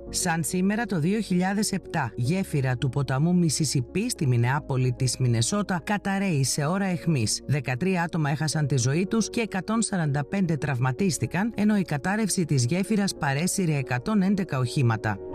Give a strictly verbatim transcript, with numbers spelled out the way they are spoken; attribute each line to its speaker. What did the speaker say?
Speaker 1: Σαν σήμερα το δύο χιλιάδες επτά, γέφυρα του ποταμού Μισισιπί στη Μινεάπολη της Μινεσότα καταρρέει σε ώρα αιχμής. δεκατρία άτομα έχασαν τη ζωή τους και εκατόν σαράντα πέντε τραυματίστηκαν, ενώ η κατάρρευση της γέφυρας παρέσυρε εκατόν έντεκα οχήματα.